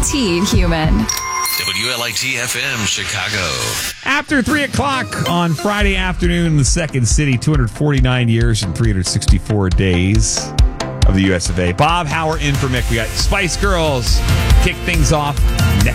guaranteed human. WLIT FM Chicago. After 3 o'clock on Friday afternoon in the Second City, 249 years and 364 days of the US of A. Bob Hauer in for Mick. We got Spice Girls kick things off next.